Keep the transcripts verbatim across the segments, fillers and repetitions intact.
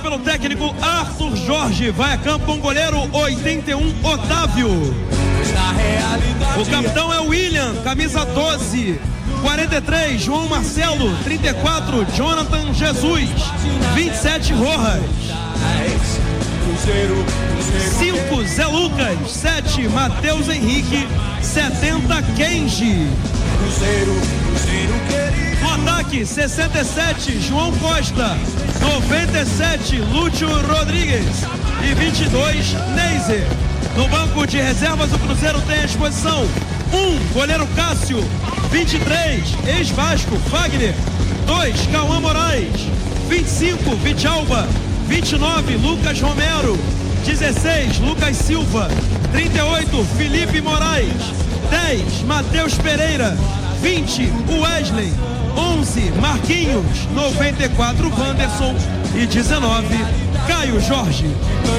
pelo técnico Arthur Jorge. Vai a campo com o goleiro oitenta e um, Otávio. O capitão é o William, camisa doze. quarenta e três, João Marcelo. trinta e quatro, Jonathan Jesus. vinte e sete, Rojas. cinco, Zé Lucas. sete, Matheus Henrique. setenta, Kenji. No ataque, sessenta e sete, João Costa. noventa e sete, Lúcio Rodrigues. E vinte e dois, Neiser. No banco de reservas, o Cruzeiro tem à disposição um, goleiro Cássio. vinte e três, ex-Vasco, Fagner. dois, Cauã Moraes. vinte e cinco, Vitalba. vinte e nove, Lucas Romero. dezesseis, Lucas Silva. trinta e oito, Felipe Moraes. dez, Matheus Pereira. vinte, Wesley. onze, Marquinhos. noventa e quatro, Wanderson. E dezenove, Caio Jorge.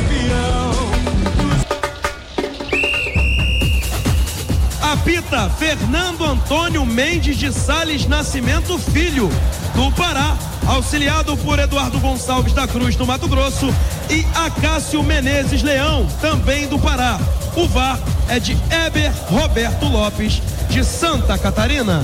Apita Fernando Antônio Mendes de Sales Nascimento Filho, do Pará, auxiliado por Eduardo Gonçalves da Cruz, do Mato Grosso, e Acácio Menezes Leão, também do Pará. O V A R é de Eber Roberto Lopes, de Santa Catarina.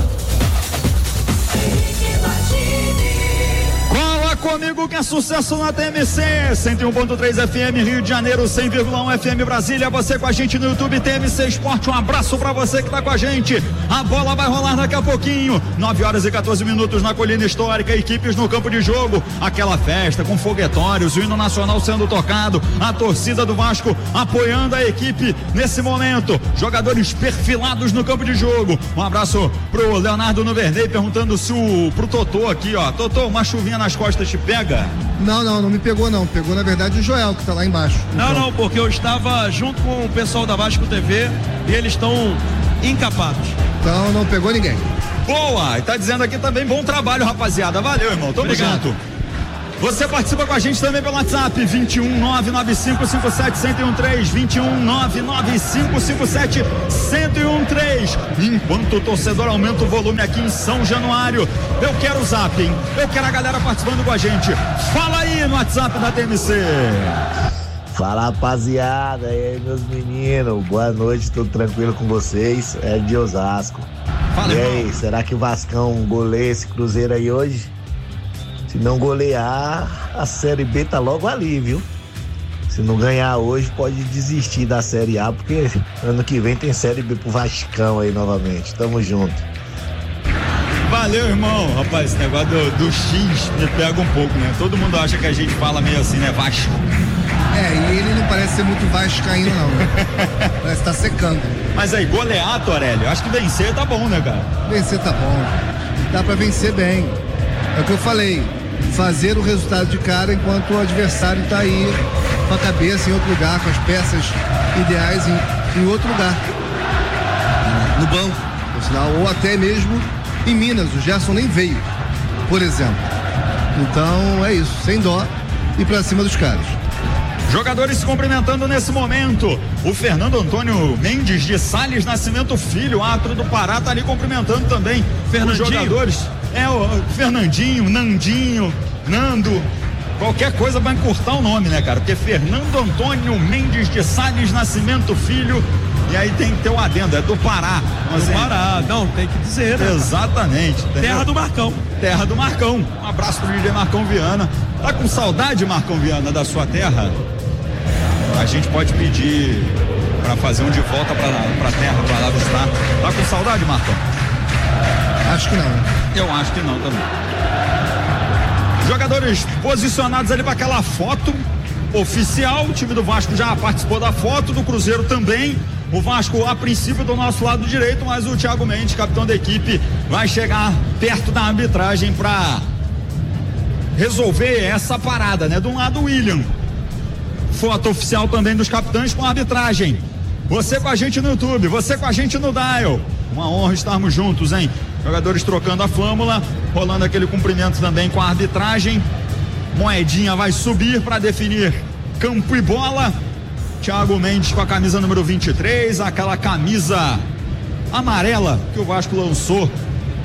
Cola comigo que é sucesso na T M C, cento e um ponto três F M Rio de Janeiro, cem vírgula um F M Brasília. Você com a gente no YouTube T M C Esporte, um abraço pra você que tá com a gente. A bola vai rolar daqui a pouquinho, nove horas e quatorze minutos na Colina Histórica, equipes no campo de jogo, aquela festa com foguetórios, o hino nacional sendo tocado, a torcida do Vasco apoiando a equipe nesse momento, jogadores perfilados no campo de jogo. Um abraço pro Leonardo Nuverney perguntando se o pro Totô aqui, ó, Totô, uma chuvinha nas costas te pega? Não, não, não me pegou não, pegou na verdade o Joel que tá lá embaixo. Não, então. não, porque eu estava junto com o pessoal da Vasco T V e eles estão encapados. Então não pegou ninguém. Boa, e tá dizendo aqui também bom trabalho, rapaziada, valeu, irmão, tamo Obrigado. junto. Você participa com a gente também pelo WhatsApp, vinte e um, nove nove cinco cinco sete, zero zero um três, vinte e um, nove nove cinco cinco sete, zero zero um três. Enquanto o torcedor aumenta o volume aqui em São Januário, eu quero o zap, hein? Eu quero a galera participando com a gente. Fala aí no WhatsApp da T M C. Fala, rapaziada, e aí, meus meninos, boa noite, tudo tranquilo com vocês? É de Osasco. Fala, e aí, irmão. Será que o Vascão goleia esse Cruzeiro aí hoje? Se não golear, a Série B tá logo ali, viu? Se não ganhar hoje, pode desistir da Série A, porque ano que vem tem Série B pro Vascão aí novamente. Tamo junto. Valeu, irmão. Rapaz, esse negócio do, do X me pega um pouco, né? Todo mundo acha que a gente fala meio assim, né? Vasco. É, e ele não parece ser muito vascaíno, não, né? Parece que tá secando. Mas aí, golear, Torelli, eu acho que vencer tá bom, né, cara? Vencer tá bom. Dá pra vencer bem. É o que eu falei. Fazer o resultado de cara enquanto o adversário está aí com a cabeça em outro lugar, com as peças ideais em, em outro lugar, no banco, por sinal, ou até mesmo em Minas. O Gerson nem veio, por exemplo. Então é isso, sem dó e pra cima dos caras. Jogadores se cumprimentando nesse momento. O Fernando Antônio Mendes de Sales Nascimento Filho, árbitro do Pará, tá ali cumprimentando também os jogadores. É o Fernandinho, Nandinho, Nando, qualquer coisa vai encurtar o nome, né, cara? Porque Fernando Antônio Mendes de Sales Nascimento Filho, e aí tem que ter o adendo, é do Pará. Do Pará, não, tem que dizer, né? Exatamente. Entendeu? Terra do Marcão. Terra do Marcão. Um abraço pro D J Marcão Viana. Tá com saudade, Marcão Viana, da sua terra? A gente pode pedir pra fazer um de volta pra, pra terra, pra lá visitar. Tá com saudade, Marcão? Acho que não. Eu acho que não também. Jogadores posicionados ali para aquela foto oficial. O time do Vasco já participou da foto, do Cruzeiro também. O Vasco a princípio do nosso lado direito, mas o Thiago Mendes, capitão da equipe, vai chegar perto da arbitragem para resolver essa parada, né? De um lado o William. Foto oficial também dos capitães com a arbitragem. Você com a gente no YouTube, você com a gente no Dial. Uma honra estarmos juntos, hein? Jogadores trocando a flâmula, rolando aquele cumprimento também com a arbitragem. Moedinha vai subir para definir campo e bola. Thiago Mendes com a camisa número vinte e três, aquela camisa amarela que o Vasco lançou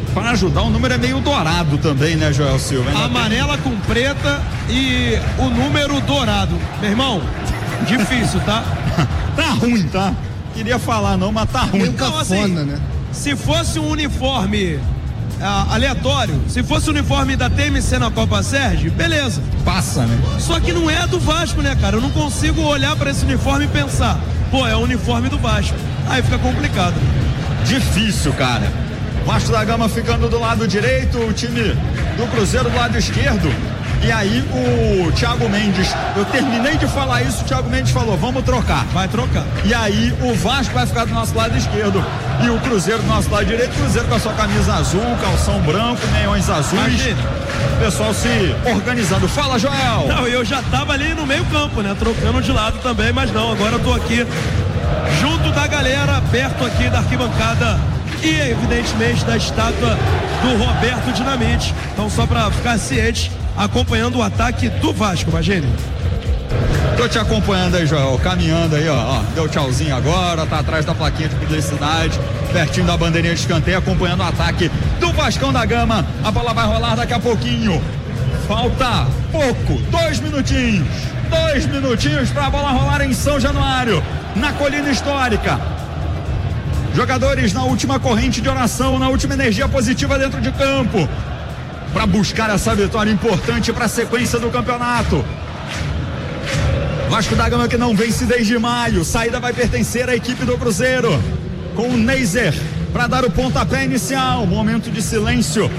para ajudar, o número é meio dourado também, né, Joel Silva? Ainda amarela tem... com preta e o número dourado. Meu irmão, difícil, tá? Tá ruim, tá? Queria falar não, mas tá ruim. Meio cafona, assim, né? Se fosse um uniforme ah, aleatório, se fosse o uniforme da T M C na Copa Sérgio, beleza. Passa, né? Só que não é do Vasco, né, cara? Eu não consigo olhar para esse uniforme e pensar, pô, é o uniforme do Vasco. Aí fica complicado. Difícil, cara. Vasco da Gama ficando do lado direito, o time do Cruzeiro do lado esquerdo. E aí o Thiago Mendes, eu terminei de falar isso, o Thiago Mendes falou, vamos trocar. Vai trocar. E aí o Vasco vai ficar do nosso lado esquerdo e o Cruzeiro do nosso lado direito, Cruzeiro com a sua camisa azul, calção branco, meiões azuis. Imagina. O pessoal se organizando. Fala, Joel! Não, eu já tava ali no meio campo, né? Trocando de lado também, mas não, agora eu tô aqui junto da galera, perto aqui da arquibancada e evidentemente da estátua do Roberto Dinamite. Então só para ficar ciente, acompanhando o ataque do Vasco, Magini. Tô te acompanhando aí, Joel, caminhando aí, ó, ó, deu tchauzinho agora, tá atrás da plaquinha de publicidade, pertinho da bandeirinha de escanteio, acompanhando o ataque do Vascão da Gama. A bola vai rolar daqui a pouquinho. Falta pouco, dois minutinhos, dois minutinhos pra bola rolar em São Januário, na Colina Histórica. Jogadores na última corrente de oração, na última energia positiva dentro de campo, para buscar essa vitória importante para a sequência do campeonato. Vasco da Gama que não vence desde maio. Saída vai pertencer à equipe do Cruzeiro, com o Neiser para dar o pontapé inicial. Momento de silêncio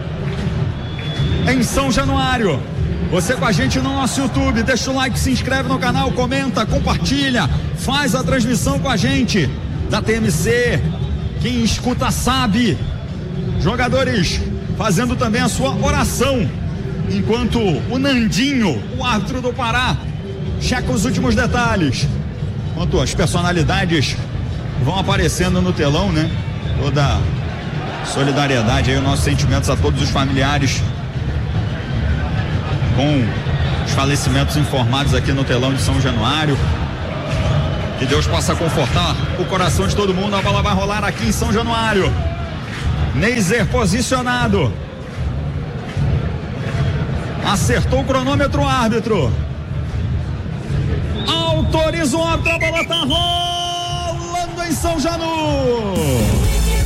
em São Januário. Você com a gente no nosso YouTube, deixa o like, se inscreve no canal, comenta, compartilha, faz a transmissão com a gente da T M C. Quem escuta sabe. Jogadores fazendo também a sua oração, enquanto o Nandinho, o árbitro do Pará, checa os últimos detalhes. Enquanto as personalidades vão aparecendo no telão, né? Toda solidariedade aí, os nossos sentimentos a todos os familiares com os falecimentos informados aqui no telão de São Januário. Que Deus possa confortar o coração de todo mundo. A bola vai rolar aqui em São Januário. Neiser posicionado. Acertou o cronômetro, o árbitro. Autoriza o árbitro, a bola tá rolando em São Januário.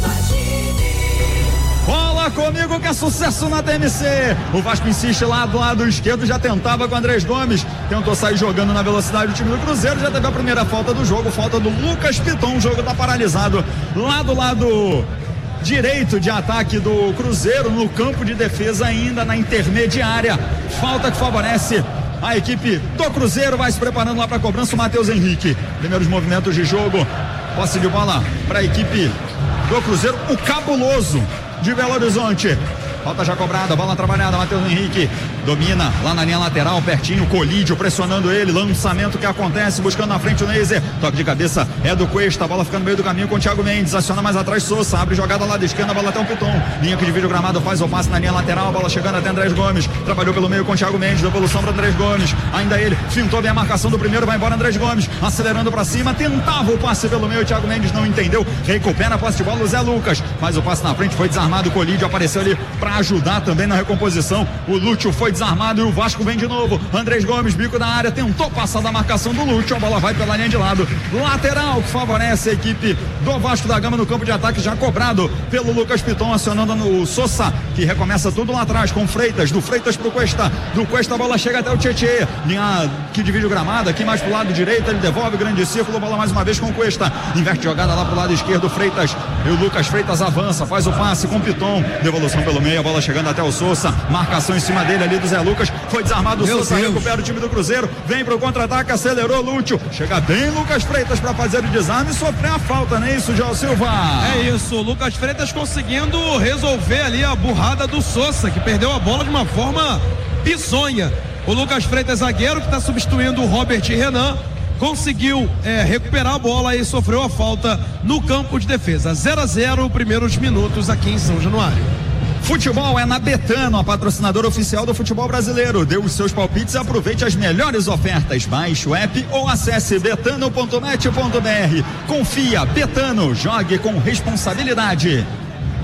Bola comigo que é sucesso na T M C. O Vasco insiste lá do lado esquerdo, já tentava com o Andrés Gomes, tentou sair jogando na velocidade do time do Cruzeiro, já teve a primeira falta do jogo, falta do Lucas Piton. O jogo tá paralisado lá do lado direito de ataque do Cruzeiro, no campo de defesa ainda na intermediária. Falta que favorece a equipe do Cruzeiro, vai se preparando lá para a cobrança o Matheus Henrique. Primeiros movimentos de jogo, posse de bola para a equipe do Cruzeiro, o Cabuloso de Belo Horizonte. Falta já cobrada, bola trabalhada, Matheus Henrique domina lá na linha lateral, pertinho, Colídio pressionando ele, lançamento que acontece, buscando na frente o Neiser, toque de cabeça é do Cuesta, a bola fica no meio do caminho com o Thiago Mendes, aciona mais atrás Sousa, abre jogada lá da esquerda, a bola até o Piton, linha que divide o gramado, faz o passe na linha lateral, a bola chegando até Andrés Gomes, trabalhou pelo meio com o Thiago Mendes, devolução para Andrés Gomes, ainda ele, fintou bem a marcação do primeiro, vai embora Andrés Gomes, acelerando para cima, tentava o passe pelo meio, o Thiago Mendes não entendeu, recupera a posse de bola o Zé Lucas, faz o passe na frente, foi desarmado, o Colídio apareceu ali para ajudar também na recomposição, o Lúcio foi desarmado e o Vasco vem de novo, Andrés Gomes, bico da área, tentou passar da marcação do Lúcio, a bola vai pela linha de lado, lateral que favorece a equipe do Vasco da Gama no campo de ataque, já cobrado pelo Lucas Piton, acionando no Sousa, que recomeça tudo lá atrás com Freitas, do Freitas pro Cuesta, do Cuesta a bola chega até o Tietê, linha que divide o gramado, aqui mais pro lado direito, ele devolve grande círculo, bola mais uma vez com o Cuesta, inverte jogada lá pro lado esquerdo, Freitas, e o Lucas Freitas avança, faz o passe com o Piton, devolução pelo meio, a bola chegando até o Sousa, marcação em cima dele ali do Zé Lucas, foi desarmado o Sousa, recupera o time do Cruzeiro, vem pro contra-ataque, acelerou Lúcio, chega bem Lucas Freitas para fazer o desarme e sofrer a falta, não é isso, João Silva? É isso, Lucas Freitas conseguindo resolver ali a burrada do Sousa, que perdeu a bola de uma forma bizonha. O Lucas Freitas, zagueiro, que está substituindo o Robert Renan, conseguiu é, recuperar a bola e sofreu a falta no campo de defesa. zero a zero, primeiros minutos aqui em São Januário. Futebol é na Betano, a patrocinadora oficial do futebol brasileiro. Dê os seus palpites e aproveite as melhores ofertas. Baixe o app ou acesse betano ponto net ponto br. Confia, Betano, jogue com responsabilidade.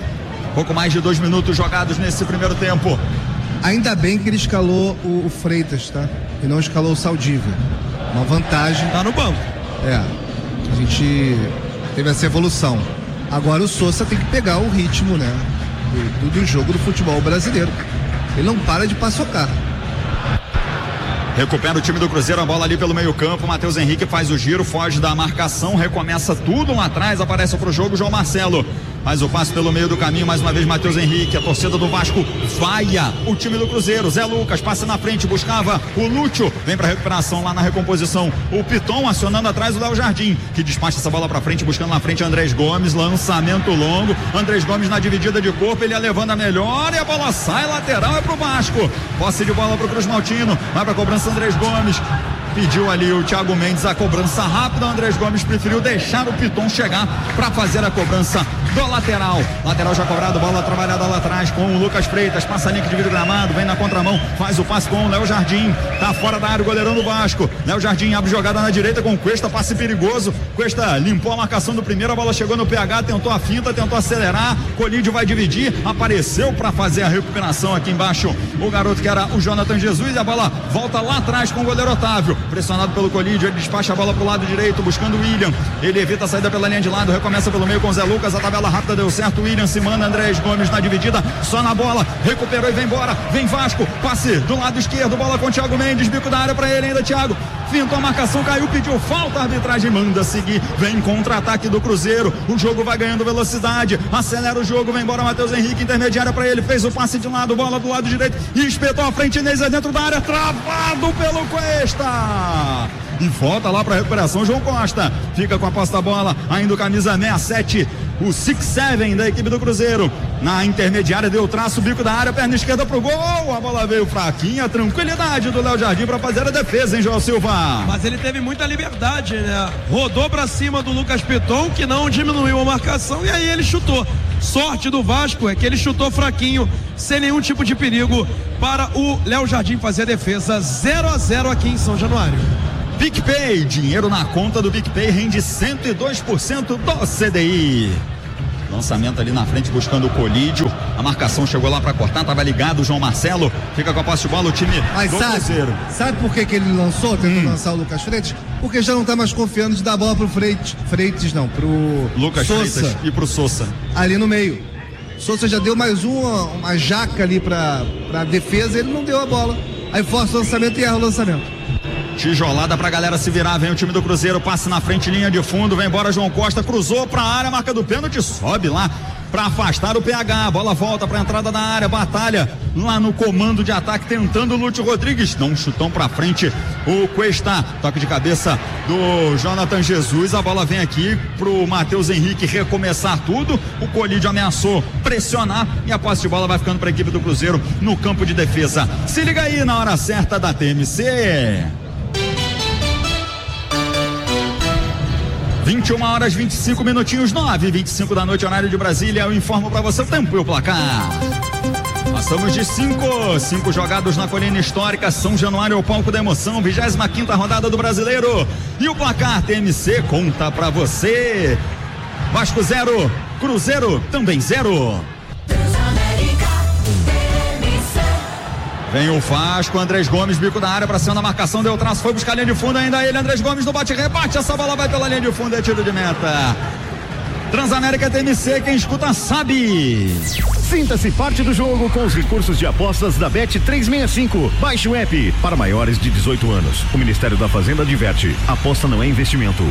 Pouco mais de dois minutos jogados nesse primeiro tempo. Ainda bem que ele escalou o, o Freitas, tá? E não escalou o Saldívia. Uma vantagem. Tá no banco. É. A gente teve essa evolução. Agora o Sousa tem que pegar o ritmo, né? Do, do jogo do futebol brasileiro. Ele não para de paçocar. Recupera o time do Cruzeiro, a bola ali pelo meio campo, Matheus Henrique faz o giro, foge da marcação, recomeça tudo lá atrás, aparece pro jogo João Marcelo. Faz o passe pelo meio do caminho, mais uma vez Matheus Henrique, a torcida do Vasco vaia o time do Cruzeiro. Zé Lucas passa na frente, buscava o Lúcio, vem pra recuperação lá na recomposição. O Piton acionando atrás o Léo Jardim, que despacha essa bola pra frente, buscando na frente Andrés Gomes, lançamento longo. Andrés Gomes na dividida de corpo, ele ia levando a melhor e a bola sai lateral, é pro Vasco. Posse de bola pro Cruz Maltino, vai pra cobrança Andrés Gomes. Pediu ali o Thiago Mendes a cobrança rápida, o Andrés Gomes preferiu deixar o Piton chegar para fazer a cobrança do lateral. Lateral já cobrado, bola trabalhada lá atrás com o Lucas Freitas, passa link, divide o gramado, vem na contramão, faz o passe com o Léo Jardim, tá fora da área o goleirão do Vasco. Léo Jardim abre jogada na direita com o Cuesta, passe perigoso. Cuesta limpou a marcação do primeiro, a bola chegou no P H, tentou a finta, tentou acelerar, Colídio vai dividir, apareceu para fazer a recuperação aqui embaixo o garoto que era o Jonathan Jesus, e a bola volta lá atrás com o goleiro Otávio. Pressionado pelo Colídio, ele despacha a bola pro lado direito, buscando o William. Ele evita a saída pela linha de lado, recomeça pelo meio com o Zé Lucas. A tabela rápida deu certo. O William se manda, Andrés Gomes na dividida, só na bola, recuperou e vem embora. Vem Vasco, passe do lado esquerdo, bola com o Thiago Mendes, bico da área pra ele ainda, Thiago. Fintou a marcação, caiu, pediu falta, a arbitragem manda seguir. Vem contra-ataque do Cruzeiro, o jogo vai ganhando velocidade, acelera o jogo, vem embora Matheus Henrique, intermediária pra ele, fez o passe de lado, bola do lado direito e espetou a frente, Inês dentro da área, travado pelo Cuesta. E volta lá para recuperação João Costa, fica com a posse da bola, ainda o camisa sessenta e sete, o six sete da equipe do Cruzeiro, na intermediária deu traço, bico da área, perna esquerda pro gol, a bola veio fraquinha, tranquilidade do Léo Jardim para fazer a defesa, hein, João Silva? Mas ele teve muita liberdade, né? Rodou para cima do Lucas Piton, que não diminuiu a marcação, e aí ele chutou. Sorte do Vasco é que ele chutou fraquinho, sem nenhum tipo de perigo, para o Léo Jardim fazer a defesa. Zero a zero aqui em São Januário. PicPay, dinheiro na conta do PicPay rende cento e dois por cento do C D I. Lançamento ali na frente buscando o Colídio, a marcação chegou lá para cortar, tava ligado o João Marcelo, fica com a posse de bola o time Mas do sabe, Cruzeiro. Sabe por que que ele lançou, tentou hum. lançar o Lucas Freitas? Porque já não tá mais confiando de dar a bola pro Freitas, Freitas não, pro Lucas Sousa, Freitas e pro Sousa. Ali no meio. Sousa já deu mais uma, uma jaca ali pra, pra defesa, ele não deu a bola. Aí força o lançamento e erra o lançamento. Tijolada pra galera se virar, vem o time do Cruzeiro, passe na frente, linha de fundo, vem embora João Costa, cruzou pra área, marca do pênalti, sobe lá pra afastar o P H, a bola volta pra entrada da área, batalha lá no comando de ataque, tentando o Lúcio Rodrigues, dá um chutão pra frente, o Cuesta, toque de cabeça do Jonathan Jesus, a bola vem aqui pro Matheus Henrique recomeçar tudo, o Colídio ameaçou pressionar e a posse de bola vai ficando pra equipe do Cruzeiro no campo de defesa. Se liga aí na hora certa da T M C. vinte e uma horas, vinte e cinco minutinhos, nove e vinte e cinco da noite, horário de Brasília. Eu informo pra você o tempo e o placar. Passamos de cinco, cinco jogados na colina histórica. São Januário é o palco da emoção, vigésima quinta rodada do Brasileiro. E o placar T M C conta pra você. Vasco zero, Cruzeiro também zero. Vem o Vasco, Andrés Gomes, bico da área pra cima da marcação, deu traço, foi buscar a linha de fundo, ainda ele, Andrés Gomes no bate-rebate, essa bola vai pela linha de fundo, é tiro de meta. Transamérica T M C, quem escuta sabe. Sinta-se parte do jogo com os recursos de apostas da Bet trezentos e sessenta e cinco. Baixe o app para maiores de dezoito anos. O Ministério da Fazenda adverte: aposta não é investimento.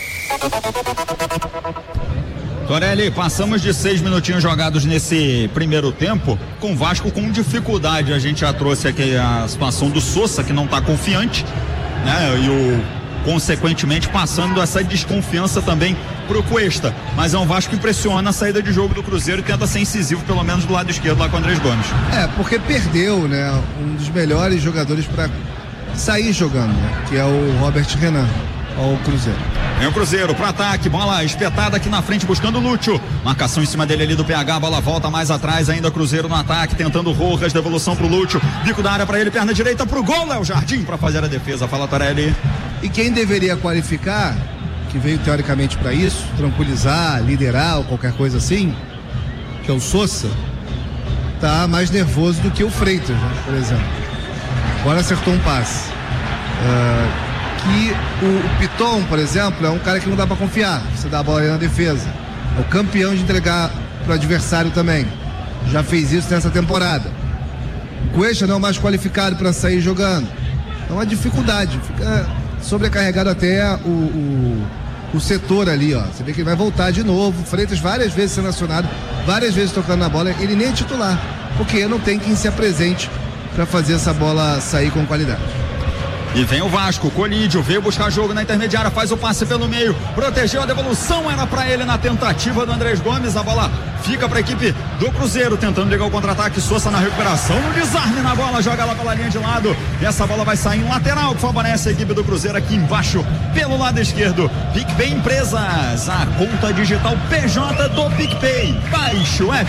Torelli, passamos de seis minutinhos jogados nesse primeiro tempo, com o Vasco com dificuldade. A gente já trouxe aqui a situação do Sousa, que não está confiante, né? E o, consequentemente, passando essa desconfiança também pro Cuesta. Mas é um Vasco que pressiona a saída de jogo do Cruzeiro e tenta ser incisivo, pelo menos do lado esquerdo, lá com o Andrés Gomes. É, porque perdeu, né? Um dos melhores jogadores para sair jogando, né? Que é o Robert Renan, ao Cruzeiro. Vem o Cruzeiro pro ataque, bola espetada aqui na frente buscando o Lúcio, marcação em cima dele ali do P H, bola volta mais atrás, ainda Cruzeiro no ataque, tentando Rojas, devolução pro Lúcio, bico da área pra ele, perna direita pro gol, Léo Jardim pra fazer a defesa, fala Torelli. E quem deveria qualificar, que veio teoricamente para isso, tranquilizar, liderar ou qualquer coisa assim, que é o Sousa, tá mais nervoso do que o Freitas, né, por exemplo. Agora acertou um passe. Uh, que o, o Piton, por exemplo, é um cara que não dá para confiar. Você dá a bola aí na defesa. É o campeão de entregar pro adversário também. Já fez isso nessa temporada. O Cuesta não é o mais qualificado para sair jogando. É uma dificuldade. Fica sobrecarregado até o, o, o setor ali, ó. Você vê que ele vai voltar de novo. Freitas várias vezes sendo acionado, várias vezes tocando na bola. Ele nem é titular, porque não tem quem se apresente para fazer essa bola sair com qualidade. E vem o Vasco, Colídio veio buscar jogo na intermediária, faz o passe pelo meio, protegeu a devolução, era para ele na tentativa do Andrés Gomes, a bola fica para a equipe do Cruzeiro, tentando ligar o contra-ataque, Sousa na recuperação, no desarme na bola, joga lá pela linha de lado, e essa bola vai sair em lateral, que favorece a equipe do Cruzeiro aqui embaixo, pelo lado esquerdo. PicPay Empresas, a conta digital P J do PicPay, baixe o app.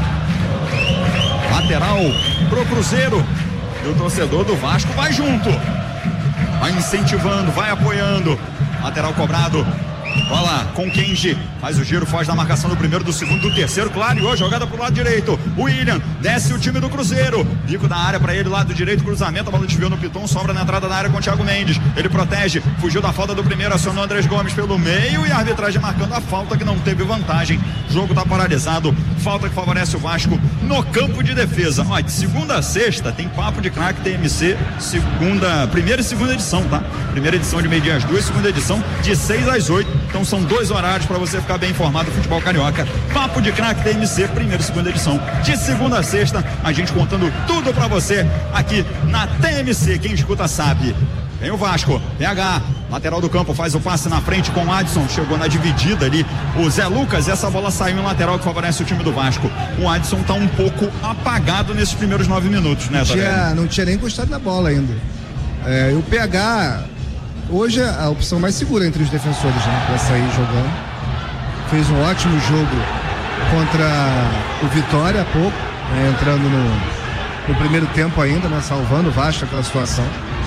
Lateral pro Cruzeiro, e o torcedor do Vasco vai junto. Vai incentivando, vai apoiando. Lateral cobrado. Bola com Kenji. Faz o giro, foge da marcação do primeiro, do segundo, do terceiro. Clareou, jogada pro lado direito. O William, desce o time do Cruzeiro. Bico da área para ele, lado direito, cruzamento. A bola desviou no Piton, sobra na entrada da área com o Thiago Mendes. Ele protege, fugiu da falta do primeiro, acionou Andrés Gomes pelo meio e a arbitragem marcando a falta que não teve vantagem. O jogo tá paralisado. Falta que favorece o Vasco no campo de defesa. Ó, de segunda a sexta tem Papo de Craque T M C, segunda, primeira e segunda edição, tá? Primeira edição de meio-dia às duas, segunda edição de seis às oito. Então são dois horários para você ficar bem informado do futebol carioca. Papo de Craque T M C, primeira e segunda edição. De segunda a sexta, a gente contando tudo para você aqui na T M C. Quem escuta sabe. Vem o Vasco, P H, lateral do campo, faz o passe na frente com o Adson, chegou na dividida ali o Zé Lucas, e essa bola saiu em lateral que favorece o time do Vasco. O Adson tá um pouco apagado nesses primeiros nove minutos, né? Não tinha, não tinha nem encostado na bola ainda. É, o P H hoje é a opção mais segura entre os defensores, né, para sair jogando. Fez um ótimo jogo contra o Vitória há pouco, né, entrando no, no primeiro tempo ainda, né, salvando o Vasco aquela situação.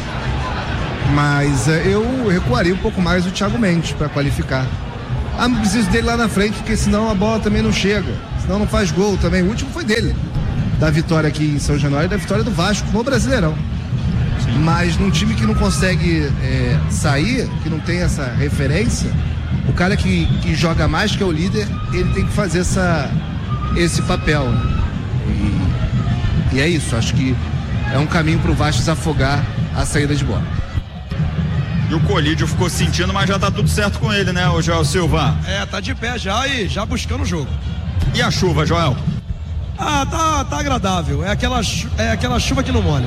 Mas é, eu recuaria um pouco mais o Thiago Mendes para qualificar. Ah, não preciso dele lá na frente, porque senão a bola também não chega, senão não faz gol também. O último foi dele, da vitória aqui em São Januário, e da vitória do Vasco no Brasileirão. Mas num time que não consegue é, sair, que não tem essa referência, o cara que, que joga mais, que é o líder, ele tem que fazer essa, esse papel, né? E, e é isso, acho que é um caminho pro Vasco desafogar a saída de bola. E o Colídio ficou sentindo, mas já tá tudo certo com ele, né, o Joel Silva? É, tá de pé já e já buscando o jogo. E a chuva, Joel? Ah, tá, tá agradável. É aquela, é aquela chuva que não molha.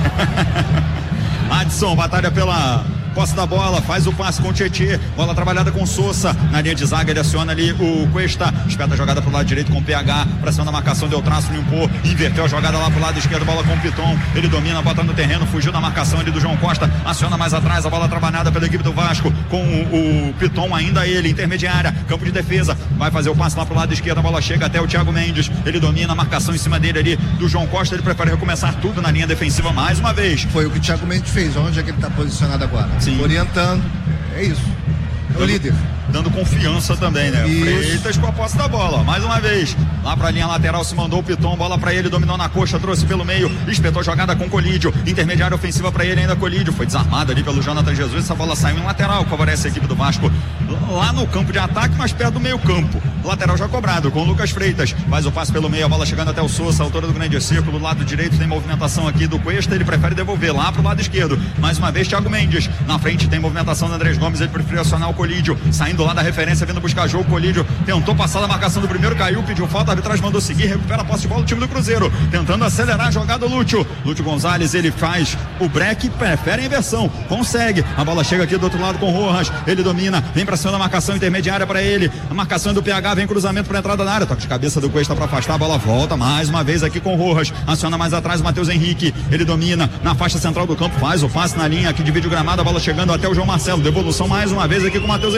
Adson, batalha pela posse da bola, faz o passe com o Tietê, bola trabalhada com o Sousa, na linha de zaga ele aciona ali o Cuesta, espeta a jogada pro lado direito com o P H, pra cima da marcação, deu traço, limpou, inverteu a jogada lá pro lado esquerdo, bola com o Piton, ele domina, bota no terreno, fugiu da marcação ali do João Costa, aciona mais atrás, a bola trabalhada pela equipe do Vasco, com o, o Piton ainda ele, intermediária, campo de defesa, vai fazer o passe lá pro lado esquerdo, a bola chega até o Thiago Mendes, ele domina a marcação em cima dele ali, do João Costa, ele prefere recomeçar tudo na linha defensiva mais uma vez. Foi o que o Thiago Mendes fez, onde é que ele tá posicionado agora? Sim. Orientando, é isso, é o dando, líder. Dando confiança também, né? Isso. Freitas com a posse da bola, mais uma vez, lá pra linha lateral se mandou o Piton, bola pra ele, dominou na coxa, trouxe pelo meio, espetou jogada com Colídio, intermediária ofensiva pra ele ainda, Colídio, foi desarmado ali pelo Jonathan Jesus, essa bola saiu em lateral, favorece a equipe do Vasco, lá no campo de ataque, mas perto do meio campo, lateral já cobrado, com o Lucas Freitas, faz o passe pelo meio, a bola chegando até o Sousa, altura do grande círculo, do lado direito tem movimentação aqui do Cuesta, ele prefere devolver lá pro lado esquerdo, mais uma vez Thiago Mendes, na frente tem movimentação do Andrés Gomes, ele preferiu acionar o Colídio, saindo lá da referência, vindo buscar jogo, Colídio tentou passar da marcação do primeiro, caiu, pediu falta, a arbitragem mandou seguir, recupera a posse de bola do time do Cruzeiro, tentando acelerar a jogada o Lúcio, Lúcio Gonzalez, ele faz o break, prefere a inversão, consegue, a bola chega aqui do outro lado com o Rojas, ele domina, vem pra cima da marcação intermediária para ele, a marcação do P H, vem cruzamento para entrada na área, toque de cabeça do Cuesta para afastar, a bola volta mais uma vez aqui com o Rojas, aciona mais atrás o Matheus Henrique, ele domina na faixa central do campo, faz o passe na linha que divide o gramado, a bola chegando até o João Marcelo, devolução mais uma vez aqui com o Matheus Henrique,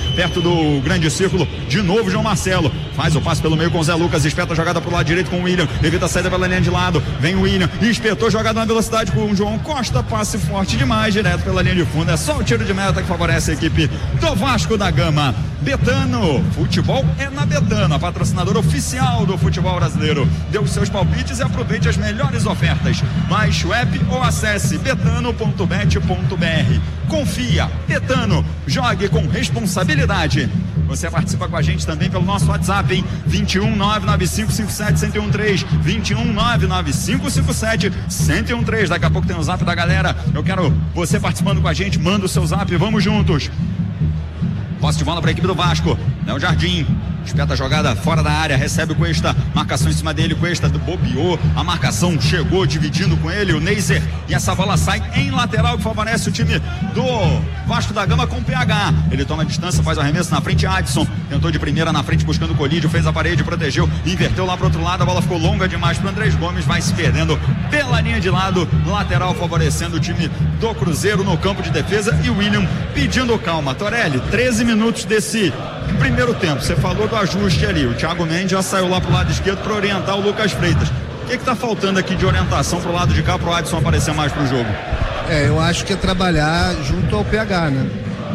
perto do grande círculo, de novo João Marcelo, faz o passe pelo meio com o Zé Lucas, espeta a jogada pro lado direito com o William, evita a saída pela linha de lado, vem o William, espetou jogada na velocidade com o João Costa, passe forte demais, direto pela linha de fundo, é só o tiro de meta que favorece a equipe do Vasco da Gama. Betano, futebol é na Betano, a patrocinadora oficial do futebol brasileiro. Dê os seus palpites e aproveite as melhores ofertas. Baixe o app ou acesse betano ponto bet ponto br. Confia, Betano, jogue com responsabilidade. Você participa com a gente também pelo nosso WhatsApp, hein? vinte e um, nove nove cinco cinco sete, um zero um três, vinte e um, nove nove cinco cinco sete, um zero um três. Daqui a pouco tem o zap da galera. Eu quero você participando com a gente, manda o seu zap, vamos juntos. Posse de bola para a equipe do Vasco, Léo Jardim, espeta a jogada fora da área, recebe o Cuesta, marcação em cima dele, Cuesta do bobeou, a marcação chegou dividindo com ele, o Neiser, e essa bola sai em lateral que favorece o time do Vasco da Gama com o P H. Ele toma a distância, faz o arremesso na frente, Adson tentou de primeira na frente buscando o colídio, fez a parede, protegeu, inverteu lá pro outro lado, a bola ficou longa demais pro Andrés Gomes, vai se perdendo pela linha de lado, lateral favorecendo o time do Cruzeiro no campo de defesa, e o William pedindo calma. Torelli, treze minutos desse primeiro tempo, você falou do ajuste ali, o Thiago Mendes já saiu lá pro lado esquerdo para orientar o Lucas Freitas. O que que tá faltando aqui de orientação pro lado de cá, pro Adson aparecer mais pro jogo? É, eu acho que é trabalhar junto ao P H, né?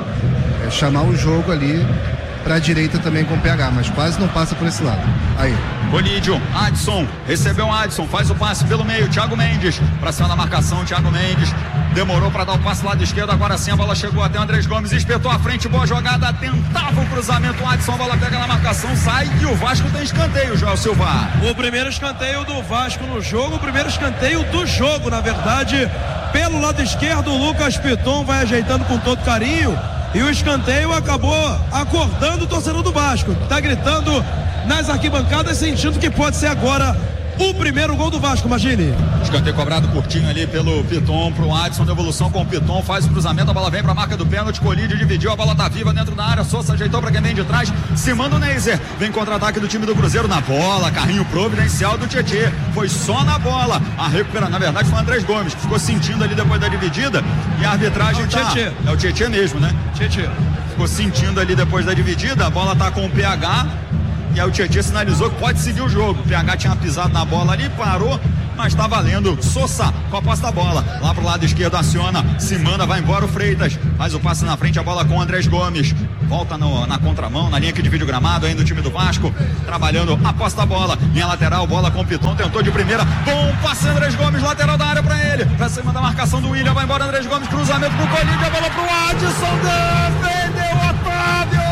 É chamar o jogo ali pra direita também com o P H, mas quase não passa por esse lado. Aí. Colídio, Adson, recebeu o Adson, faz o passe pelo meio, Thiago Mendes, pra cima da marcação, Thiago Mendes, demorou pra dar o passe lado esquerdo, agora sim a bola chegou até o Andrés Gomes, espetou a frente, boa jogada, tentava o cruzamento, o Adson, a bola pega na marcação, sai e o Vasco tem escanteio, Joel Silva. O primeiro escanteio do Vasco no jogo, o primeiro escanteio do jogo, na verdade, pelo lado esquerdo, o Lucas Piton vai ajeitando com todo carinho, e o escanteio acabou acordando o torcedor do Vasco, tá gritando nas arquibancadas, sentindo que pode ser agora o primeiro gol do Vasco, imagine. Escanteio cobrado curtinho ali pelo Piton pro Adson, devolução com o Piton, faz o cruzamento, a bola vem pra marca do pênalti, Colídio dividiu, a bola tá viva dentro da área, Sousa ajeitou pra quem vem de trás, se manda o Neiser, vem contra-ataque do time do Cruzeiro na bola, carrinho providencial do Tietê, foi só na bola, a recupera, na verdade foi o Andrés Gomes, que ficou sentindo ali depois da dividida, e a arbitragem tá, Tietê. É o Tietê mesmo, né? Tietê. Ficou sentindo ali depois da dividida, a bola tá com o P H, e aí o Tietê sinalizou que pode seguir o jogo. O P H tinha pisado na bola ali, parou, mas tá valendo. Sousa com a posse da bola, lá pro lado esquerdo aciona, se manda, vai embora o Freitas, faz o passe na frente, a bola com o Andrés Gomes, volta no, na contramão, na linha que divide o gramado ainda o time do Vasco, trabalhando a posse da bola, linha lateral, bola com o Piton, tentou de primeira, bom passe Andrés Gomes, lateral da área pra ele, pra cima da marcação do William, vai embora Andrés Gomes, cruzamento pro Colídio, a bola pro Adson, defendeu Otávio!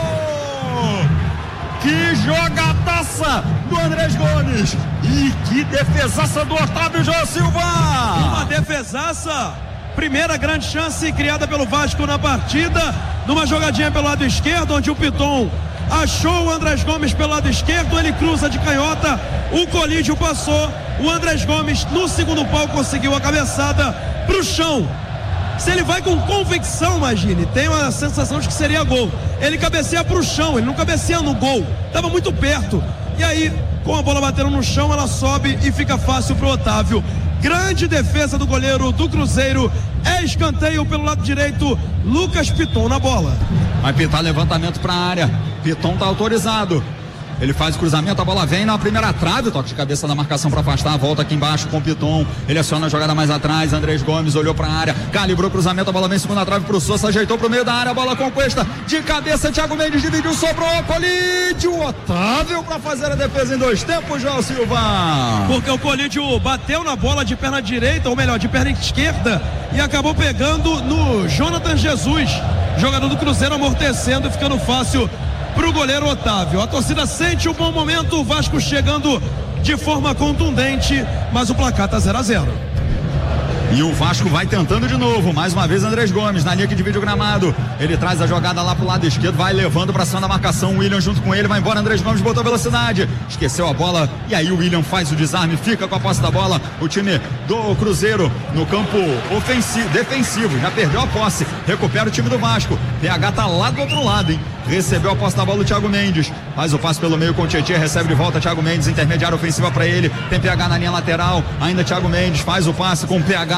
Que jogadaça do Andrés Gomes! E que defesaça do Otávio João Silva! Uma defesaça, primeira grande chance criada pelo Vasco na partida, numa jogadinha pelo lado esquerdo, onde o Piton achou o Andrés Gomes pelo lado esquerdo, ele cruza de canhota, o Colídio passou, o Andrés Gomes no segundo pau conseguiu a cabeçada pro chão. Se ele vai com convicção, imagine, tem uma sensação de que seria gol. Ele cabeceia pro chão, ele não cabeceia no gol, tava muito perto. E aí, com a bola batendo no chão, ela sobe e fica fácil pro Otávio. Grande defesa do goleiro do Cruzeiro, é escanteio pelo lado direito, Lucas Piton na bola. Vai pintar levantamento pra área, Piton tá autorizado. Ele faz o cruzamento, a bola vem na primeira trave, toque de cabeça da marcação para afastar, volta aqui embaixo com o Piton, ele aciona a jogada mais atrás, Andrés Gomes olhou para a área, calibrou o cruzamento, a bola vem segunda trave pro Sousa, ajeitou pro meio da área, a bola com Cuesta, de cabeça, Thiago Mendes dividiu, sobrou, Colídio, Otávio para fazer a defesa em dois tempos, João Silva. Porque o Colídio bateu na bola de perna direita, ou melhor, de perna esquerda, e acabou pegando no Jonathan Jesus, jogador do Cruzeiro, amortecendo e ficando fácil pro goleiro Otávio. A torcida sente um bom momento, o Vasco chegando de forma contundente, mas o placar tá zero a zero. E o Vasco vai tentando de novo, mais uma vez Andrés Gomes, na linha que divide o gramado, ele traz a jogada lá pro lado esquerdo, vai levando pra cima da marcação, o William junto com ele, vai embora, Andrés Gomes botou velocidade, esqueceu a bola, e aí o William faz o desarme, fica com a posse da bola, o time do Cruzeiro no campo ofensivo, defensivo, já perdeu a posse, recupera o time do Vasco, P H tá lá do outro lado, hein, recebeu a posse da bola o Thiago Mendes, faz o passe pelo meio com o Tietê, recebe de volta Thiago Mendes, intermediária ofensiva pra ele, tem P H na linha lateral, ainda Thiago Mendes, faz o passe com o P H,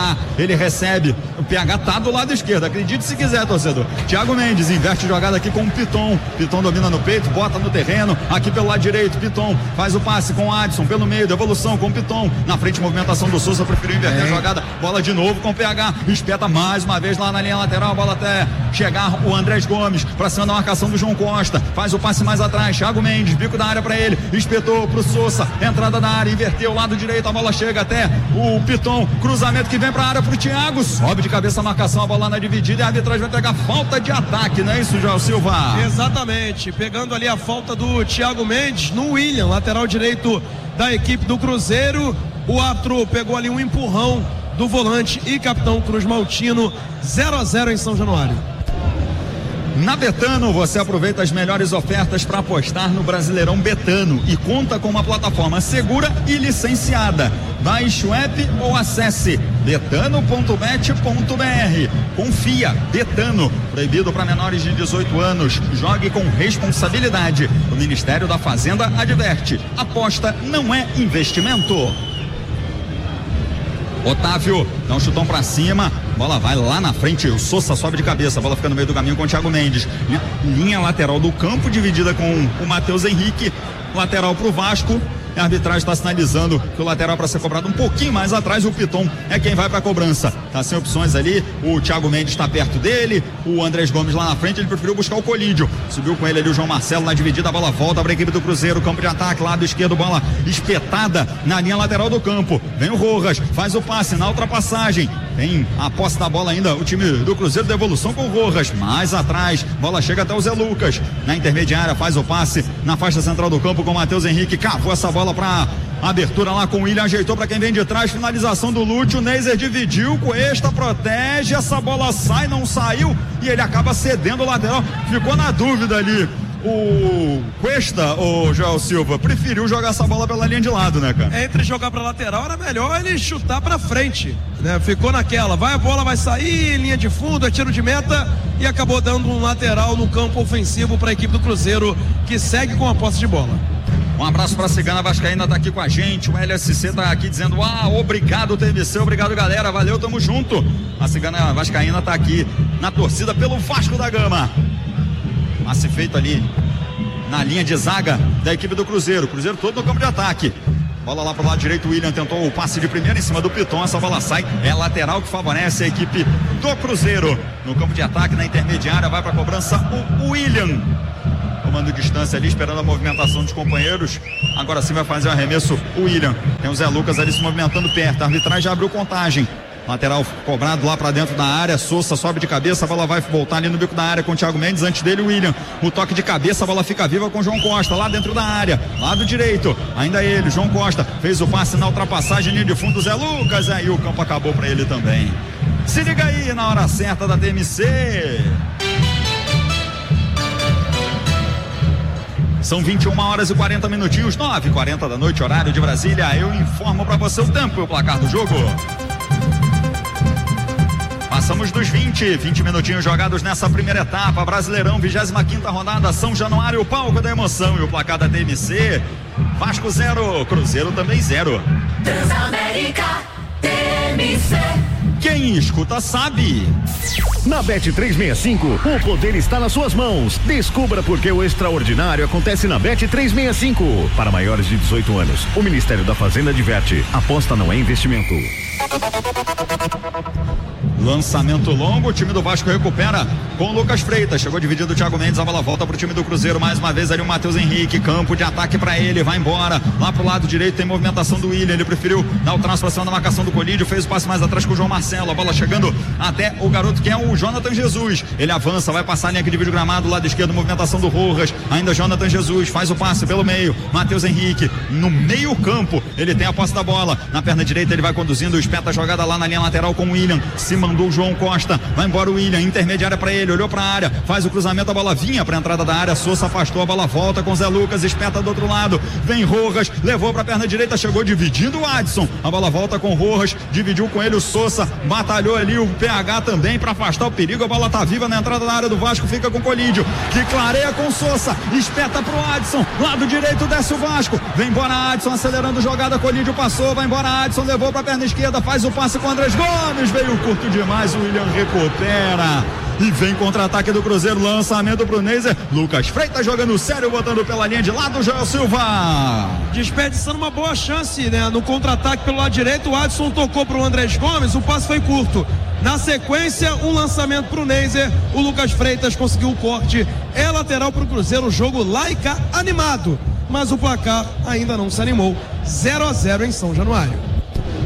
H, ele recebe, o P H tá do lado esquerdo, acredite se quiser, torcedor. Thiago Mendes inverte jogada aqui com o Piton, Piton domina no peito, bota no terreno, aqui pelo lado direito, Piton faz o passe com o Adson, pelo meio, devolução com o Piton, na frente movimentação do Souza, preferiu inverter é. a jogada, bola de novo com o P H, espeta mais uma vez lá na linha lateral, a bola até chegar o Andrés Gomes, pra cima da marcação do João Costa, faz o passe mais atrás, Thiago Mendes, bico da área pra ele, espetou pro Souza, entrada da área, inverteu o lado direito, a bola chega até o Piton, cruzamento que vem pra área pro Thiago, sobe de cabeça a marcação, a bola na dividida e a arbitragem vai pegar falta de ataque, não é isso, João Silva? Exatamente, pegando ali a falta do Thiago Mendes no William, lateral direito da equipe do Cruzeiro, o árbitro pegou ali um empurrão do volante e capitão Cruz Maltino, zero a zero em São Januário. Na Betano você aproveita as melhores ofertas para apostar no Brasileirão Betano e conta com uma plataforma segura e licenciada. Baixe o app ou acesse betano ponto bet ponto br. Confia, Betano, proibido para menores de dezoito anos. Jogue com responsabilidade. O Ministério da Fazenda adverte: aposta não é investimento. Otávio dá um chutão pra cima, bola vai lá na frente, o Souza sobe de cabeça, a bola fica no meio do caminho com o Thiago Mendes, linha lateral do campo dividida com o Matheus Henrique, lateral pro Vasco. A arbitragem está sinalizando que o lateral para ser cobrado um pouquinho mais atrás, o Piton é quem vai para a cobrança. Tá sem opções ali, o Thiago Mendes está perto dele, o Andrés Gomes lá na frente, ele preferiu buscar o Colídio. Subiu com ele ali o João Marcelo na dividida, a bola volta para a equipe do Cruzeiro, campo de ataque, lado esquerdo, bola espetada na linha lateral do campo. Vem o Rojas, faz o passe na ultrapassagem. Tem a posse da bola ainda, o time do Cruzeiro, devolução com o Rojas, mais atrás, bola chega até o Zé Lucas, na intermediária faz o passe na faixa central do campo com o Matheus Henrique, cavou essa bola para abertura lá com o William, ajeitou para quem vem de trás, finalização do Lúcio, o Neiser dividiu, Cuesta protege, essa bola sai, não saiu e ele acaba cedendo o lateral, ficou na dúvida ali. O Cuesta, o Joel Silva, preferiu jogar essa bola pela linha de lado, né, cara? Entre jogar pra lateral era melhor ele chutar pra frente, né? Ficou naquela, vai a bola, vai sair, linha de fundo, é tiro de meta e acabou dando um lateral no campo ofensivo pra equipe do Cruzeiro, que segue com a posse de bola. Um abraço pra Cigana Vascaína, tá aqui com a gente, o L S C tá aqui dizendo, ah, obrigado T V C, obrigado galera, valeu, tamo junto. A Cigana Vascaína tá aqui na torcida pelo Vasco da Gama. Passe feito ali na linha de zaga da equipe do Cruzeiro, Cruzeiro todo no campo de ataque, bola lá pro lado direito, o William tentou o passe de primeira em cima do Piton, essa bola sai, é lateral que favorece a equipe do Cruzeiro, no campo de ataque, na intermediária, vai pra cobrança o William, tomando distância ali, esperando a movimentação dos companheiros, agora sim vai fazer o arremesso o William, tem o Zé Lucas ali se movimentando perto, a arbitragem já abriu contagem. Lateral cobrado lá pra dentro da área, Souza sobe de cabeça, a bola vai voltar ali no bico da área com o Thiago Mendes, antes dele o William, o toque de cabeça, a bola fica viva com o João Costa, lá dentro da área, lado direito, ainda ele, João Costa, fez o passe na ultrapassagem, linha de fundo, Zé Lucas, aí o campo acabou pra ele também. Se liga aí na hora certa da T M C. São vinte e uma horas e quarenta minutinhos, nove e quarenta da noite, horário de Brasília. Eu informo pra você o tempo e o placar do jogo. Passamos dos vinte, vinte minutinhos jogados nessa primeira etapa, Brasileirão, vigésima quinta rodada, São Januário, o palco da emoção e o placar da T M C, Vasco zero, Cruzeiro também zero. Transamérica, T M C. Quem escuta sabe. Na Bet trezentos e sessenta e cinco, o poder está nas suas mãos. Descubra por que o extraordinário acontece na Bet trezentos e sessenta e cinco. Para maiores de dezoito anos, o Ministério da Fazenda adverte: aposta não é investimento. Lançamento longo, o time do Vasco recupera com o Lucas Freitas, chegou dividido o Thiago Mendes, a bola volta pro time do Cruzeiro, mais uma vez ali o Matheus Henrique, campo de ataque pra ele, vai embora, lá pro lado direito tem movimentação do William, ele preferiu dar o traço pra cima da marcação do Colídio, fez o passe mais atrás com o João Marcelo, a bola chegando até o garoto que é o Jonathan Jesus, ele avança, vai passar a linha que divide o gramado, lado esquerdo, movimentação do Rojas, ainda Jonathan Jesus, faz o passe pelo meio, Matheus Henrique, no meio campo, ele tem a posse da bola, na perna direita ele vai conduzindo, espeta a jogada lá na linha lateral com o William, se mantém do João Costa, vai embora o William, intermediária para ele, olhou para a área, faz o cruzamento, a bola vinha para a entrada da área, Sousa afastou, a bola volta com Zé Lucas, espeta do outro lado, vem Rojas, levou para a perna direita, chegou dividindo o Adson, a bola volta com Rojas, dividiu com ele o Sousa, batalhou ali o P H também para afastar o perigo, a bola tá viva na entrada da área do Vasco, fica com Colídio, que clareia com Sousa, espeta pro Adson, lado direito desce o Vasco, vem embora Adson, acelerando jogada, Colídio passou, vai embora Adson, levou pra perna esquerda, faz o passe com o Andrés Gomes, veio curto demais, o William recupera e vem contra-ataque do Cruzeiro, lançamento pro Neiser, Lucas Freitas jogando sério, botando pela linha de lado, Joel Silva desperdiçando uma boa chance, né? No contra-ataque pelo lado direito, o Adson tocou pro Andrés Gomes, o passe foi curto, na sequência um lançamento pro Neiser, o Lucas Freitas conseguiu o corte, é lateral pro Cruzeiro, o jogo lá e cá animado, mas o placar ainda não se animou, zero a zero em São Januário.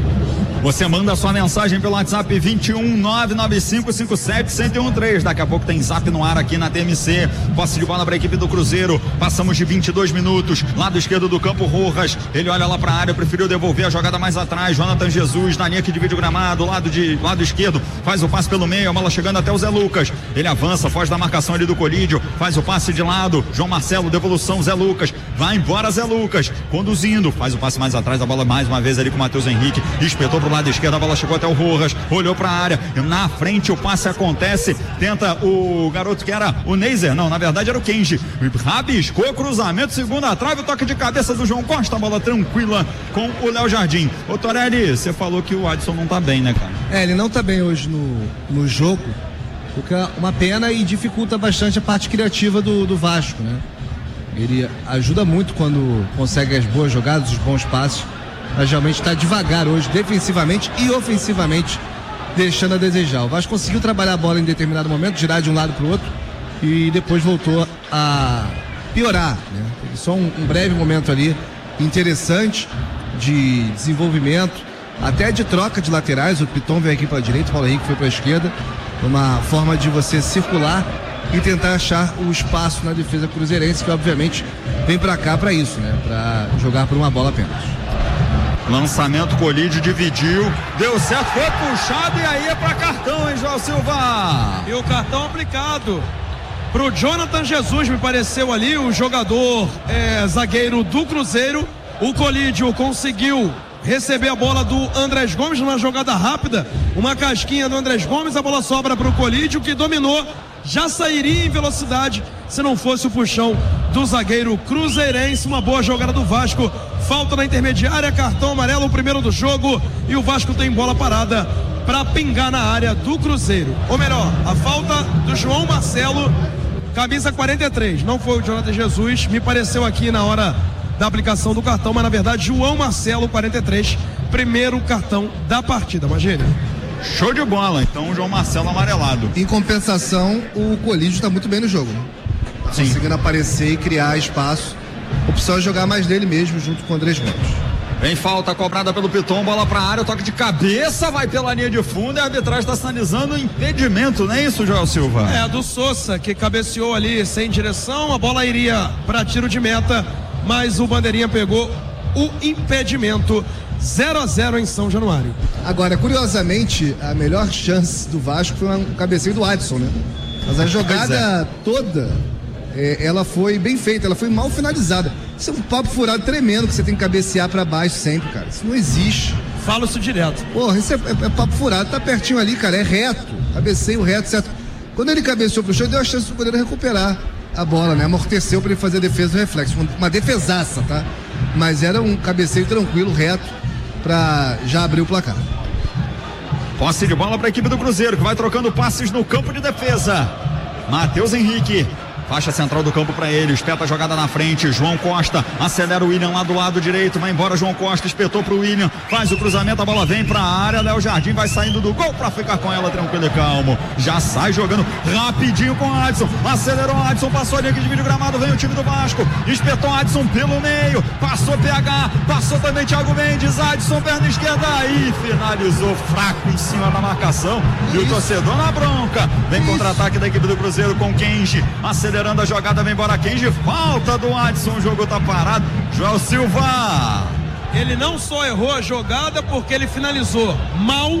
Você manda sua mensagem pelo WhatsApp vinte e um, nove nove cinco cinco sete, um um três. Daqui a pouco tem zap no ar aqui na T M C. Posse de bola para a equipe do Cruzeiro. Passamos de vinte e dois minutos. Lado esquerdo do campo, Rojas. Ele olha lá para a área, preferiu devolver a jogada mais atrás. Jonathan Jesus, na linha que divide o gramado. Lado, de, lado esquerdo, faz o passe pelo meio. A bola chegando até o Zé Lucas. Ele avança, foge da marcação ali do Colídio. Faz o passe de lado. João Marcelo, devolução, Zé Lucas. Vai embora, Zé Lucas. Conduzindo, faz o passe mais atrás. A bola mais uma vez ali com o Matheus Henrique. Espetou pro lado esquerdo, a bola chegou até o Rojas, olhou para a área, na frente o passe acontece, tenta o garoto que era o Neiser, não, na verdade era o Kenji, rabiscou, cruzamento, segunda trave, o toque de cabeça do João Costa, a bola tranquila com o Léo Jardim. Ô Torelli, você falou que o Adson não tá bem, né, cara? É, ele não tá bem hoje no, no jogo, o que é uma pena e dificulta bastante a parte criativa do, do Vasco, né? Ele ajuda muito quando consegue as boas jogadas, os bons passes, mas realmente está devagar hoje, defensivamente e ofensivamente, deixando a desejar. O Vasco conseguiu trabalhar a bola em determinado momento, girar de um lado para o outro e depois voltou a piorar, né? Teve só um, um breve momento ali interessante de desenvolvimento, até de troca de laterais. O Piton veio aqui para a direita, o Paulo Henrique foi para a esquerda, uma forma de você circular e tentar achar o espaço na defesa cruzeirense, que obviamente vem para cá para isso, né? Para jogar por uma bola apenas. Lançamento, Colídio dividiu, deu certo, foi puxado e aí é pra cartão, hein, João Silva? E o cartão aplicado pro Jonathan Jesus, me pareceu ali, o jogador é, zagueiro do Cruzeiro. O Colídio conseguiu receber a bola do Andrés Gomes numa jogada rápida, uma casquinha do Andrés Gomes, a bola sobra pro Colídio, que dominou, já sairia em velocidade se não fosse o puxão do zagueiro cruzeirense. Uma boa jogada do Vasco, falta na intermediária, cartão amarelo, o primeiro do jogo, e o Vasco tem bola parada para pingar na área do Cruzeiro, ou melhor, a falta do João Marcelo, camisa quarenta e três, não foi o Jonathan Jesus, me pareceu aqui na hora da aplicação do cartão, mas na verdade João Marcelo, quarenta e três, primeiro cartão da partida. Imagina. Show de bola, então o João Marcelo amarelado. Em compensação, o Colídio está muito bem no jogo, né? Sim. Conseguindo aparecer e criar espaço. Opção é jogar mais dele mesmo junto com o Andrés Gomes. Vem falta cobrada pelo Piton, bola pra área, toque de cabeça, vai pela linha de fundo e a arbitragem está sinalizando impedimento, não é isso, Joel Silva? É, a do Sousa, que cabeceou ali sem direção, a bola iria para tiro de meta, mas o bandeirinha pegou o impedimento. zero a zero em São Januário. Agora, curiosamente, a melhor chance do Vasco foi um cabeceio do Adson, né? Mas a jogada é. toda, é, ela foi bem feita, ela foi mal finalizada. Isso é um papo furado tremendo que você tem que cabecear pra baixo sempre, cara. Isso não existe. Falo isso direto. Porra, isso é, é, é papo furado, tá pertinho ali, cara, é reto. Cabeceio reto, certo? Quando ele cabeceou pro chão, deu a chance de poder recuperar a bola, né? Amorteceu pra ele fazer a defesa do reflexo. Uma defesaça, tá? Mas era um cabeceio tranquilo, reto, pra já abrir o placar. Posse de bola para a equipe do Cruzeiro, que vai trocando passes no campo de defesa. Matheus Henrique, faixa central do campo para ele, espeta a jogada na frente, João Costa, acelera o William lá do lado direito, vai embora João Costa, espetou pro William, faz o cruzamento, a bola vem pra área, Léo Jardim vai saindo do gol para ficar com ela tranquilo e calmo, já sai jogando rapidinho com o Adson, acelerou o Adson, passou a linha que divide o gramado, vem o time do Vasco, espetou o Adson pelo meio, passou P H, passou também Thiago Mendes, Adson perna esquerda e finalizou fraco em cima da marcação, e o torcedor na bronca, vem contra-ataque da equipe do Cruzeiro com Kenji, acelerou a jogada, vem embora Kenji, falta do Adson, o jogo tá parado. Joel Silva, ele não só errou a jogada porque ele finalizou mal,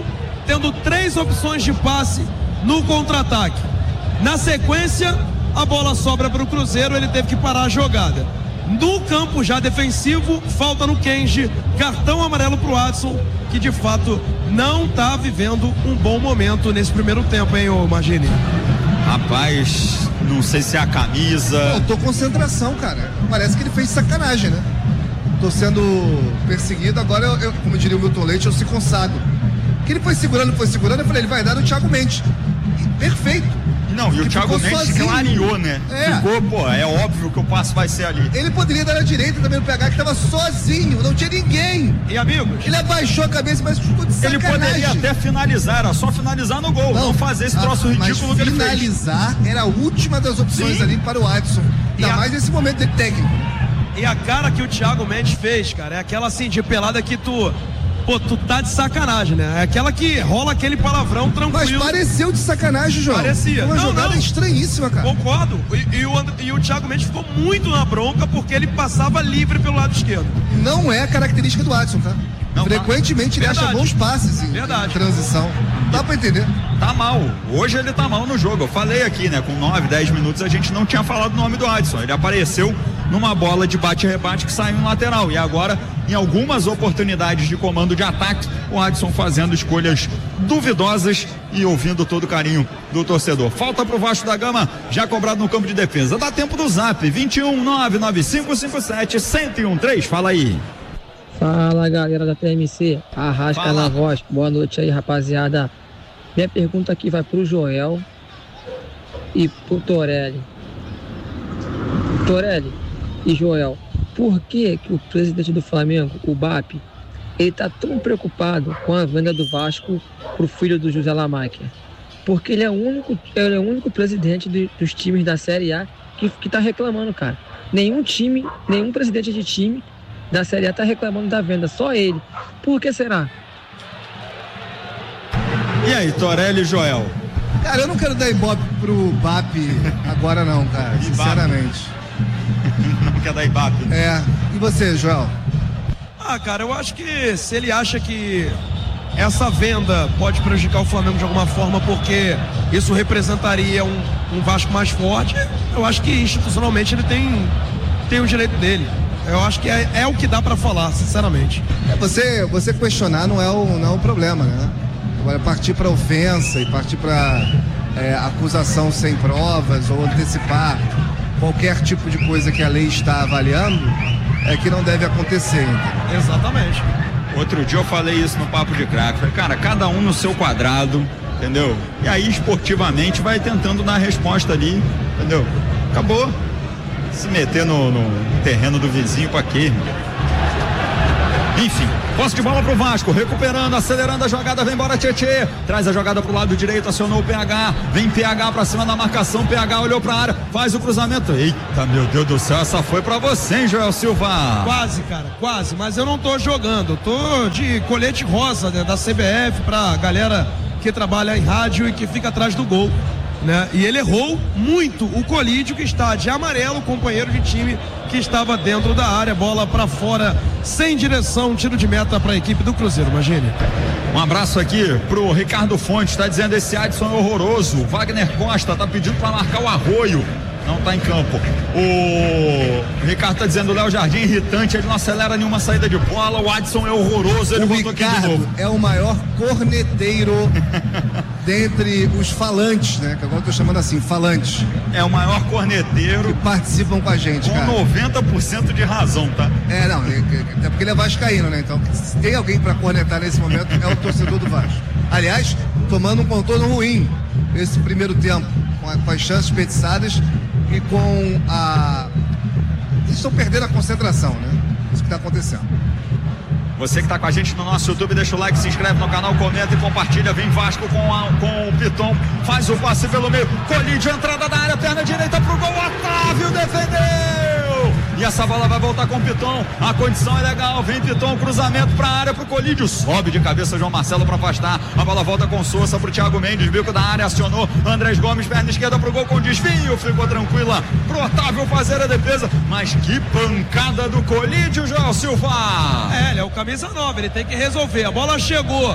tendo três opções de passe no contra-ataque. Na sequência, a bola sobra para o Cruzeiro, ele teve que parar a jogada. No campo já defensivo, falta no Kenji, cartão amarelo pro Adson, que de fato não tá vivendo um bom momento nesse primeiro tempo, hein, ô Magini? Rapaz, não sei se é a camisa. Faltou concentração, cara. Parece que ele fez sacanagem, né? Tô sendo perseguido, agora eu, eu como diria o Milton Leite, eu se consagro. Que ele foi segurando, foi segurando, eu falei, ele vai dar no Thiago Mendes. E, perfeito. Não, e o Thiago Mendes clareou, né? É. Ficou, pô, é óbvio que o passe vai ser ali. Ele poderia dar na direita também no P H, que tava sozinho, não tinha ninguém. E amigos? Ele abaixou a cabeça, mas ficou de sacanagem. Ele poderia até finalizar, era só finalizar no gol, não, não fazer esse troço a, ridículo que ele fez. Finalizar era a última das opções Sim. ali para o Adson. Ainda a... mais nesse momento de técnico. E a cara que o Thiago Mendes fez, cara, é aquela assim de pelada que tu... Pô, tu tá de sacanagem, né? É aquela que rola aquele palavrão tranquilo. Mas pareceu de sacanagem, João. Parecia. Uma não, jogada não. estranhíssima, cara. Concordo. E, e, o, e o Thiago Mendes ficou muito na bronca porque ele passava livre pelo lado esquerdo. Não é a característica do Adson, tá? Não, Frequentemente tá... ele acha bons passes em, em transição. Dá pra entender. Tá mal. Hoje ele tá mal no jogo. Eu falei aqui, né? Com nove, dez minutos a gente não tinha falado o nome do Adson. Ele apareceu numa bola de bate-rebate que saiu em lateral. E agora, em algumas oportunidades de comando de ataque, o Adson fazendo escolhas duvidosas e ouvindo todo o carinho do torcedor. Falta pro Vasco da Gama, já cobrado no campo de defesa. Dá tempo do Zap, vinte e um, nove nove cinco cinco sete, um zero um três. Fala aí. Fala, galera da T M C, Arrasca Fala. na voz. Boa noite aí, rapaziada. Minha pergunta aqui vai pro Joel e pro Torelli. Torelli e Joel, por que que o presidente do Flamengo, o B A P, ele tá tão preocupado com a venda do Vasco pro filho do José Lamáquia? Porque ele é o único, ele é o único presidente de, dos times da Série A que, que tá reclamando, cara. Nenhum time, nenhum presidente de time da Série A tá reclamando da venda, só ele. Por que será? E aí, Torelli e Joel? Cara, eu não quero dar ibope pro B A P agora não, cara, sinceramente. Não quer dar ibope? É. E você, Joel? Ah, cara, eu acho que se ele acha que essa venda pode prejudicar o Flamengo de alguma forma porque isso representaria um, um Vasco mais forte, eu acho que institucionalmente ele tem, tem o direito dele. Eu acho que é, é o que dá pra falar, sinceramente. É, você, você questionar não é o, não é o problema, né? Agora partir pra ofensa e partir pra é, acusação sem provas ou antecipar qualquer tipo de coisa que a lei está avaliando é que não deve acontecer. Então. Exatamente. Outro dia eu falei isso no Papo de Craque. Falei, cara, cada um no seu quadrado, entendeu? E aí esportivamente vai tentando dar a resposta ali, entendeu? Acabou. Se meter no, no terreno do vizinho pra quê? Enfim, posse de bola pro Vasco, recuperando, acelerando a jogada, vem embora Tietê, traz a jogada pro lado direito, acionou o P H, vem P H pra cima da marcação, P H olhou pra área, faz o cruzamento, eita, meu Deus do céu, essa foi pra você, hein, Joel Silva? Quase, cara, quase, mas eu não tô jogando, eu tô de colete rosa, né, da C B F pra galera que trabalha em rádio e que fica atrás do gol. Né? E ele errou muito o Colídio, que está de amarelo, companheiro de time que estava dentro da área, bola para fora, sem direção, tiro de meta para a equipe do Cruzeiro, imagine. Um abraço aqui pro Ricardo Fontes, tá dizendo esse Adson é horroroso. Wagner Costa tá pedindo para marcar o Arroio, não tá em campo. O Ricardo tá dizendo, o Léo Jardim irritante, ele não acelera nenhuma saída de bola, o Adson é horroroso, ele o voltou Ricardo aqui de novo. É o maior corneteiro dentre os falantes, né? Que agora eu tô chamando assim, falantes. É o maior corneteiro. Que participam com a gente, com cara. Com noventa por cento de razão, tá? É, não, até porque ele é vascaíno, né? Então, se tem alguém pra cornetar nesse momento, é o torcedor do Vasco. Aliás, tomando um contorno ruim esse primeiro tempo, com, a, com as chances desperdiçadas e com a... Eles estão perdendo a concentração, né? Isso que tá acontecendo. Você que está com a gente no nosso YouTube, deixa o like, se inscreve no canal, comenta e compartilha. Vem Vasco com, a, com o Piton, faz o passe pelo meio, Colídio, entrada da área, perna direita pro gol, Otávio defendeu! E essa bola vai voltar com o Piton, a condição é legal, vem Piton, cruzamento pra área pro Colídio, sobe de cabeça João Marcelo para afastar, a bola volta com Sousa pro Thiago Mendes, bico da área, acionou Andrés Gomes, perna esquerda pro gol com desvio, ficou tranquila pro Otávio fazer a defesa, mas que pancada do Colídio, João Silva! É, ele é o camisa nove, ele tem que resolver, a bola chegou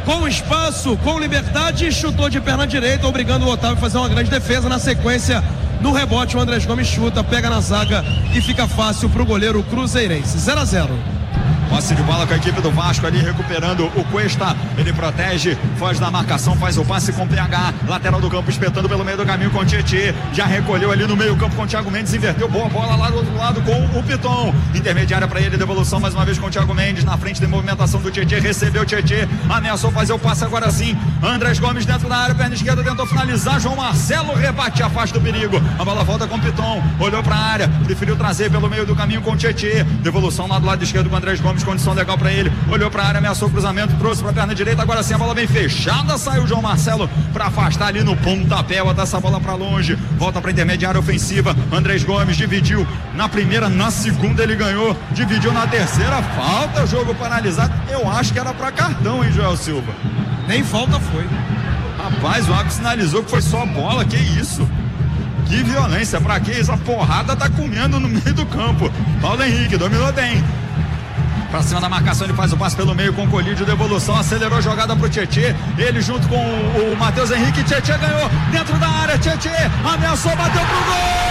com espaço, com liberdade, chutou de perna direita, obrigando o Otávio a fazer uma grande defesa. Na sequência, no rebote, o Andrés Gomes chuta, pega na zaga e fica fácil pro goleiro cruzeirense. zero a zero. Posse de bola com a equipe do Vasco ali, recuperando o Cuesta. Ele protege, foge da marcação, faz o passe com o P H. Lateral do campo, espetando pelo meio do caminho com o Tietê. Já recolheu ali no meio campo com o Thiago Mendes. Inverteu, boa bola lá do outro lado com o Piton. Intermediária para ele, devolução mais uma vez com o Thiago Mendes. Na frente de movimentação do Tietê, recebeu o Tietê. Ameaçou fazer o passe agora sim. Andrés Gomes dentro da área, perna esquerda, tentou finalizar. João Marcelo rebate, afasta o perigo. A bola volta com o Piton. Olhou para a área, preferiu trazer pelo meio do caminho com o Tietê. Devolução lá do lado esquerdo com o Andrés Gomes. Condição legal pra ele, olhou pra área, ameaçou o cruzamento, trouxe pra perna direita, agora sim a bola bem fechada, saiu o João Marcelo pra afastar ali no pontapé, botar essa bola pra longe, volta pra intermediária ofensiva. Andrés Gomes dividiu na primeira, na segunda ele ganhou, dividiu na terceira, falta, jogo paralisado. Eu acho que era pra cartão, hein, Joel Silva? Nem falta foi. Rapaz, o árbitro sinalizou que foi só bola, que isso? Que violência, pra que isso? A porrada tá comendo no meio do campo. Paulo Henrique dominou bem. Pra cima da marcação, ele faz o passe pelo meio com o Colídio, devolução, acelerou a jogada pro Tietê, ele junto com o, o Matheus Henrique, Tietê ganhou, dentro da área, Tietê ameaçou, bateu pro gol!